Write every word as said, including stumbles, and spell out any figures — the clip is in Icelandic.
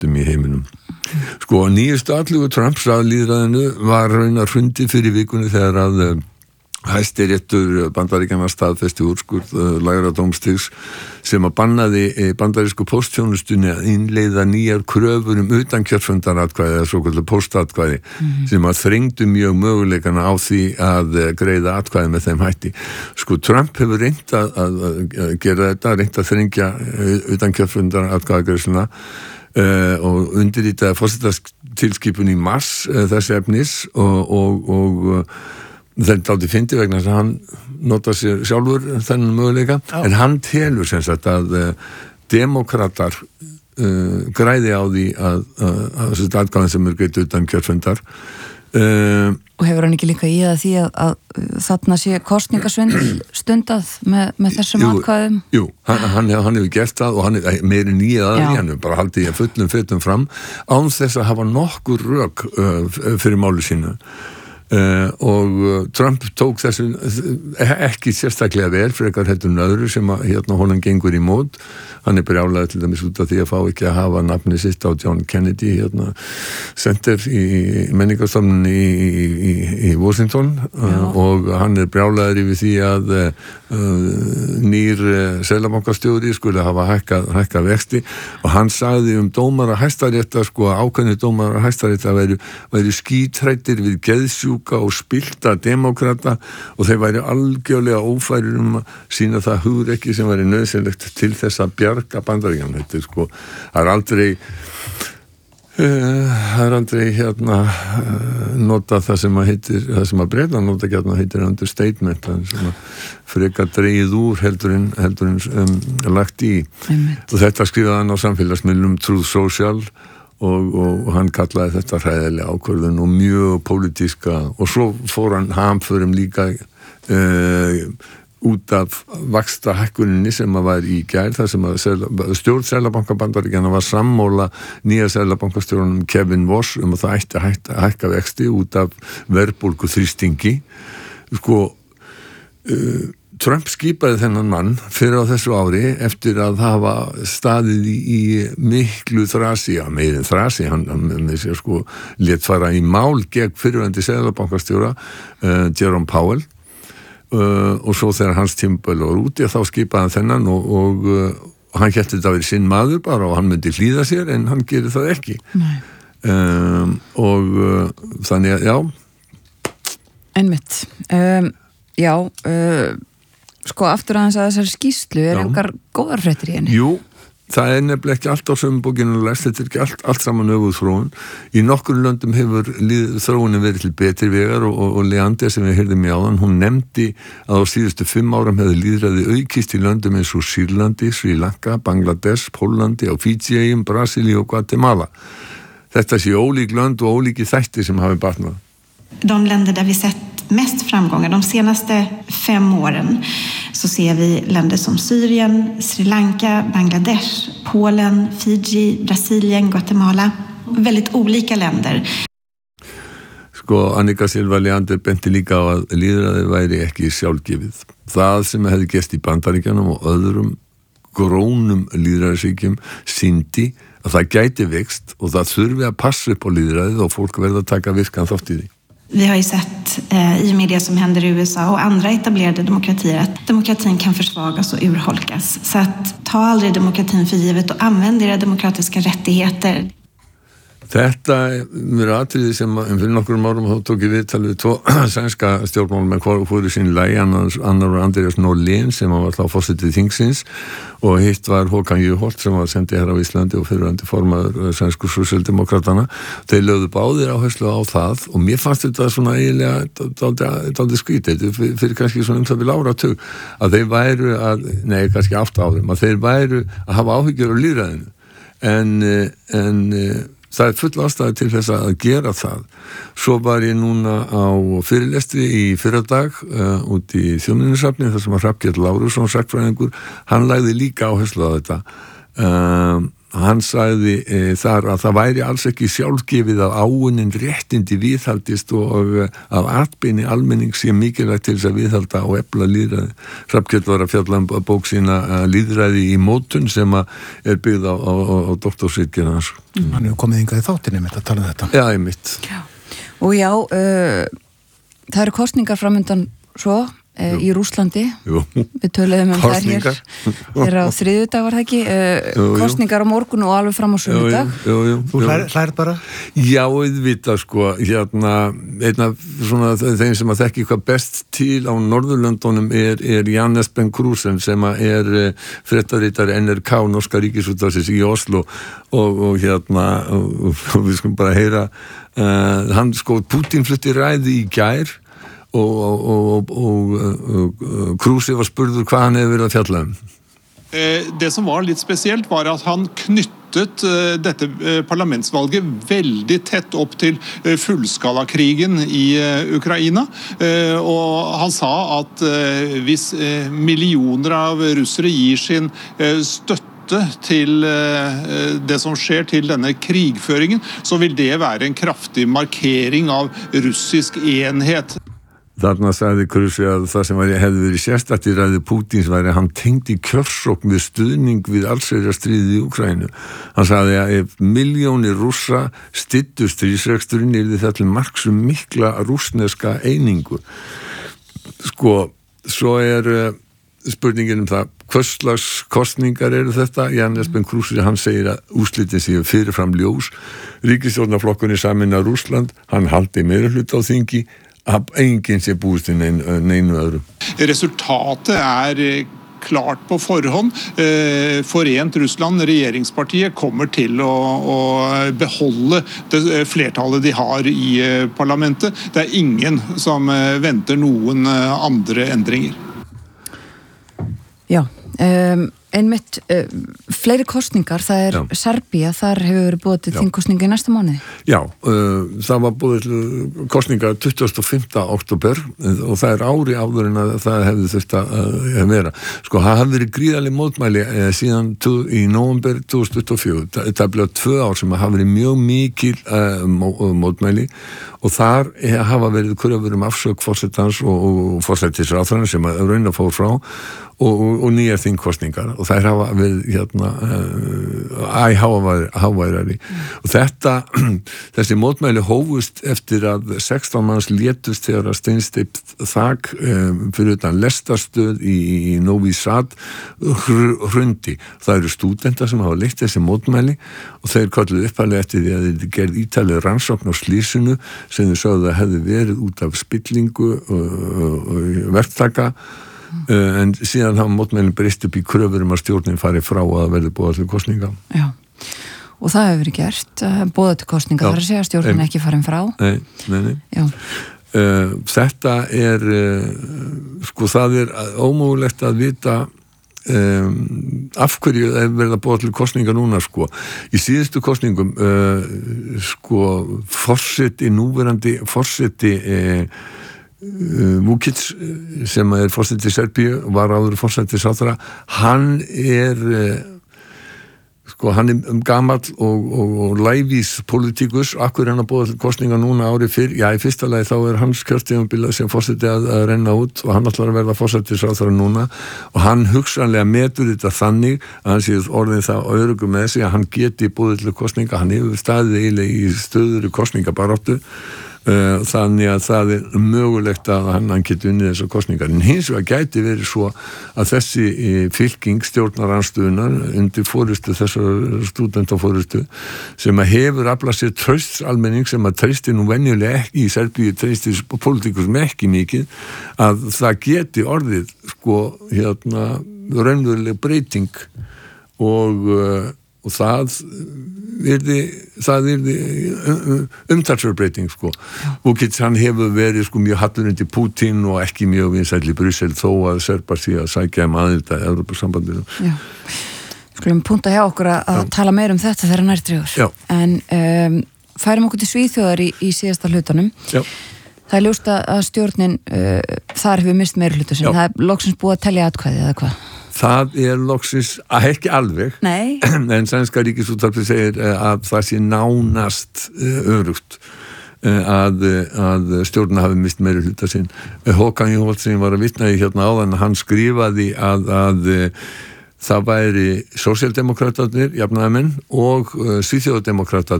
löndum í heiminum. Sko, nýjustu atlögu Trumps að lýðræðinu var raunar hrundi fyrir vikunni þegar að Hæstiréttur Bandaríkjanna staðfesti úrskurð uh, lægra dómstigs sem að bannaði bandarísku póstþjónustunni að innleiða nýjar kröfur um utankjörfundaratkvæði eða svoköldu póstatkvæði mm-hmm. sem að þrengdu mjög möguleikana á því að greiða atkvæði með þeim hætti. Sko, Trump hefur reynt að, að, að gera þetta, reynt að þrengja utankjörfundaratkvæðagreiðsluna uh, og undirritaði forsetatilskipun í mars uh, þessi efnis og, og, og þetta átti fyndi vegna þess að hann nota sér sjálfur þennan möguleika Já. En hann telur sem sagt að uh, demokratar uh, græði á því að, að, að þessi atkvæðin sem er greitt utan kjörfundar uh, og hefur hann ekki líka í að því að, að þarna sé kosningasvindl stundað með, með þessum jú, atkvæðum Jú, hann, hann, hann hefur gert það og hann er meiri nýjað að hann hefur bara haldið í að fullum fytum fram án þess að hafa nokkur rök uh, fyrir máli sínu Uh, og uh, Trump tók þessu uh, ekki sérstaklega vel fyrir eitthvað heldur öðru sem að hérna honum gengur í mót hann er brjálaður til dæmis út af því að fá ekki að hafa nafni sitt á John Kennedy hérna, center í menningarstofnun í, í, í Washington uh, og hann er brjálaður yfir því að uh, nýr uh, seðlabankastjóri skulle hafa hækkað hækka vexti og hann sagði um dómara Hæstaréttar sko ákveðnir dómara Hæstaréttar væru, væru skítrættir við geðsjúk og spilta demokrata og þeir væri algjörlega ófærir um að sína það hugrekki sem væri nauðsynlegt til þess að bjarga Bandaríkjanna. Þetta er sko, það er aldrei uh, það er aldrei hérna uh, nota það sem að heitir, það sem að Bretland nota hérna heitir understatement, það sem að frekar dregið úr heldur en, heldur en um, lagt í. Einmitt. Og þetta skrifaði hann á samfélagsmiðlum Truth Social Og, og hann kallaði þetta hræðilega ákvörðun og mjög pólitíska og svo fór hann hamförum líka uh, út af vaxtahækkuninni sem að var í gær þar sem að stjórn Seðlabanka Bandaríkjanna var sammóla nýja seðlabankastjórnum Kevin Voss um að það ætti að hækka vexti út af verðbólgu þrýstingi sko uh, Trump skipaði þennan mann fyrir á þessu ári eftir að hafa staðið í, í miklu þrasi, ja, meirinn þrasi, hann, hann með sér sko lét fara í mál gegn fyrirvændi seðlabankastjóra uh, Jerome Powell uh, og svo þegar hans tímabil var úti þá skipaði hann þennan og, og uh, hann hélt þetta að vera sinn maður bara og hann myndi hlýða sér en hann gerir það ekki. Um, og uh, þannig að, já. Einmitt. Um, já, uh, Sko, aftur aðeins að þessari skýrslu er engar góðar fréttir í henni. Jú, það er nefnilega ekki allt á sömu bókinu læst, þetta er ekki allt, allt saman öfuð þróun. Í nokkur löndum hefur líð, þróunin verið til betri vegar og, og, og Leander sem við heyrðum í áðan, hún nefndi að á síðustu fimm áram hefði lýðræði aukist í löndum eins og Sýrlandi, Sri Lanka, Bangladesh, Póllandi, á Fídjieyjum, Brasilíu og Guatemala. Þetta sé ólík lönd og ólíki þættir som har batnat. De länder där vi sett mest framgångar de senaste fem åren så ser vi länder som Syrien, Sri Lanka, Bangladesh, Polen, Fiji, Brasilien, Guatemala. Väldigt olika länder. Sko, Annika Silva Leander benti líka á að lýðræði væri ekki sjálfgefið. Það sem hefði gerst í Bandaríkjanum og öðrum grónum lýðræðisríkjum sýndi að það gæti vext och það þurfi að passa upp á lýðræðið och folk verða að taka virkan þátt i det. Vi har ju sett eh, i och med det som händer i U S A och andra etablerade demokratier att demokratin kan försvagas och urholkas. Så att ta aldrig demokratin för givet och använd era demokratiska rättigheter. Þetta er atriði sem fyrir nokkrum árum þá tók ég viðtal við tvo sænska stjórnmálamenn hvoru sín lagi, annar var Andreas Norlén sem var þá forsetið þingsins og hitt var Håkan Juholt sem var sendið hér á Íslandi og fyrirverandi formaður sænsku sósíaldemókratana. Þeir lögðu báðir áherslu á það og mér fannst þetta svona eiginlega dálítið skrítið fyrir kannski svona um það við áratug að þeir væru að, nei kannski átta árum, að þeir væru að hafa áhyggjur á lýðræðinu en, en það er full ástæða til þess að gera það. Svo var ég núna á fyrirlestri í fyrradag uh, út í Þjóðminjasafni þar sem að Hrafnkell Lárusson sagnfræðingur, hann lagði líka áherslu á þetta. Uh, hann sagði e, þar að það væri alls ekki sjálfgefið að áunnin réttindi viðhaldist og af atbeini almenning sé mikilvægt til þess að viðhalda og efla lýðræði. Hrafnkell var að fjalla um bók sína Lýðræði í mótun sem er byggð á, á, á doktorsritgerð hans. Mm. Hann hefur komið hingað í þáttinni með að tala um þetta. Já, einmitt. Já. Og já, uh, það eru kosningar framundan svo uh, í Rússlandi. Jú. Við töluðum um þær hér. Hér á þriðjudag var það ekki. Uh, jú, jú. Kosningar á morgun og alveg fram á sunnudag. Jú, jú, jú. Þú hlærð bara? Já, auðvitað sko. Hérna, einn af svona þeim sem að þekki hvað best til á Norðurlöndunum er, er Jan Espen Kruse sem er uh, fréttaritari N R K, Norska Ríkisútvarpsins í Oslo og, og hérna og, og við skulum bara heyra uh, hann sko, Putin flutti ræði i gær og, og, og, og, og Kruse var spurður hvað han hefur verið að fjalla um. Det som var litt spesielt var at han knyttet dette parlamentsvalget veldig tett opp til fullskalakrigen i Ukraina, og han sa at hvis millioner av russere gir sin støtte til det som skjer til denne krigføringen, så vil det være en kraftig markering av russisk enhet. Þarna sagði Kruse að það sem hefði verið sérstakt í ræðu Pútins væri að hann tengdi kjörsókn við stuðning við allsherjarstríðið í Úkraínu. Hann sagði að ef milljónir Rússa styddu stríðsreksturinn yrði það til marks um mikla rússneska einingu. Sko, svo er uh, spurningin um það, hvers slags kostningar eru þetta? Jan Espen Kruse, hann segir að úrslitin séu fyrirfram ljós. Ríkisstjórnarflokkurinn sameina Rússland, hann haldi meirihluta á þingi, að enginn sé búist í neinu, neinu öðru. Resultatet er klart på forhånd. Forent Russland, regjeringspartiet, kommer til å, å beholde det flertallet de har i parlamentet. Det er ingen som venter noen andre endringer. Já, um, einmitt uh, fleiri kostningar, það er Já. Serbía, þar hefur verið búið til þingkostninga í næsta mánuði. Já, uh, það var búið til kostninga tuttugasta og fimmta október og það er ári áður en að það hefði þurft að uh, vera. Sko, það hafði verið gríðarleg mótmæli uh, síðan tu, í nóvember tvö þúsund tuttugu og fjögur. Það, það bleið tvö ár sem hafa verið mjög mikil uh, mó, mótmæli og þar hafa verið kröfur um afsögn forsetans og, og forsætisráðherra sem að raun að fór frá og, og, og nýjar þingkostningar og þær hafa verið hérna uh, æ háværari mm. og þetta þessi mótmæli hófust eftir að sextán manns létust þegar að steinsteypt þak um, fyrir utan lestarstöð í, í Novi Sad hrundi. Það eru stúdentar sem hafa leitt þessi mótmæli og þeir kalluðu upphæðlega eftir því að þeir gerði ítaleg rannsókn á slísinu sem þau sögðu að hefði verið út af spillingu og, og, og verktaka Uh, en síðan hafa mótmælinn breyst upp í kröfur um að stjórnin fari frá að verði búið til kostninga. Já, og það hefur verið gert, búið til kostninga, þar að segja stjórnin en, ekki farin frá. Nei, nei, nei. Já. Uh, þetta er, uh, sko það er ómögulegt að vita um, af hverju það hefur verið að búið til kostninga núna, sko. Í síðustu kostningum, uh, sko, forseti, núverandi forseti, uh, Vučić sem er forseti Serbíu var áður forseti sáþara hann er sko hann er gamall og, og, og lævís politikus, akkur hann að búa til kostninga núna árið fyrr, já í fyrsta lagi þá er hans kjörtímabil sem forseti að, að renna út og hann ætlar að verða forseti sáþara núna og hann hugsanlega metur þetta þannig að hann sé orðin það öruggum með sig að hann geti búið til kostninga, hann hefur staðið eiginlega í stöðuri kostningabaráttu Uh, þannig að það er mögulegt að hann, hann geti unnið þessar kostningar en hins vegar gæti verið svo að þessi fylking stjórnarandstöðunar undir fórustu þessar stúdentafórustu sem að hefur aflað sér trausts almenning sem að treysti nú venjulega ekki í Serbíu treysti politikus með ekki mikið að það geti orðið sko hérna raunveruleg breyting og uh, og það yrði það yrði umtalsverðbreyting sko Vučić hann hefur verið sko mjög hallur undir Putin og ekki mjög vinsæll í Brussel þó að Serbar sé að sækja um aðild að Evrópusambandinu. Já. Skulum punta hjá okkur að Já. Tala meir um þetta þegar nær dregur. En um, færum okkur til Svíþjóðar í, í síðasta hlutanum. Já. Það er ljóst að stjórnin uh, þar hefur mist meirihluta sem það er loksins búið að telja atkvæði eða hvað? það er loksins, að ekki alveg Nei. en sænska ríkisútvarpið segir að það sé nánast örugt að, að stjórna hafi mist meiri hluta sinn. Håkan Jóhannsson var að vitna í hérna áðan, hann skrifaði að, að það væri sósíaldemókratarnir, jafnaðarmenn og uh, svíþjóðademókratarnir